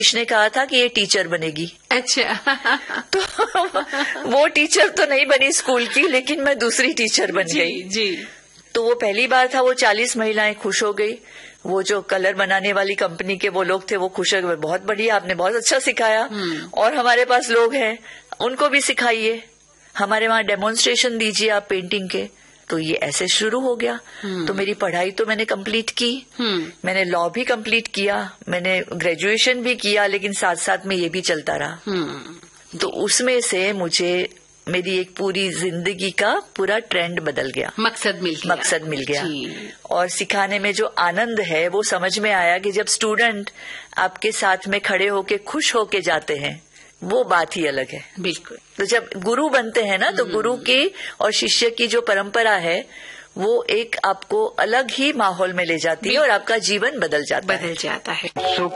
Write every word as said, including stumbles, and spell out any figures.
इसने कहा था कि ये टीचर बनेगी। अच्छा। तो वो टीचर तो नहीं बनी स्कूल की, लेकिन मैं दूसरी टीचर बन जी, गई। जी। तो वो पहली बार था, वो चालीस महिलाएं खुश हो गई। वो जो कलर बनाने वाली कंपनी के वो लोग थे वो खुश हो गए, बहुत बढ़िया, आपने बहुत अच्छा सिखाया, और हमारे पास लोग हैं उनको भी सिखाइए, हमारे वहाँ डेमोन्स्ट्रेशन दीजिए आप पेंटिंग के। तो ये ऐसे शुरू हो गया। तो मेरी पढ़ाई तो मैंने कंप्लीट की, मैंने लॉ भी कंप्लीट किया, मैंने ग्रेजुएशन भी किया, लेकिन साथ साथ में ये भी चलता रहा। तो उसमें से मुझे मेरी एक पूरी जिंदगी का पूरा ट्रेंड बदल गया, मकसद मिल गया। मकसद मिल गया। और सिखाने में जो आनंद है वो समझ में आया कि जब स्टूडेंट आपके साथ में खड़े होके खुश होके जाते हैं, वो बात ही अलग है। बिल्कुल। तो जब गुरु बनते हैं ना, तो गुरु की और शिष्य की जो परंपरा है वो एक आपको अलग ही माहौल में ले जाती है और आपका जीवन बदल जाता है। बदल जाता है।